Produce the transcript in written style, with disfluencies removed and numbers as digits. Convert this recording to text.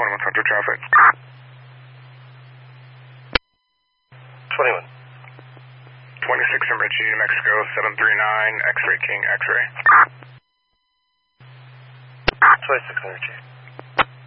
2100 traffic. 21. 26 in Richie, New Mexico, 739, X-ray King, X-ray. 26 in Richie.